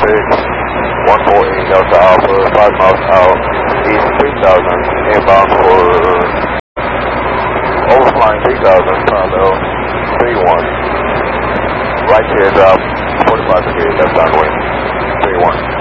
148 Delta Alpha, 5 miles out, East 3000, inbound for overflying 3000, parallel 31. Right here drop, 45 degrees, left downwind, 31.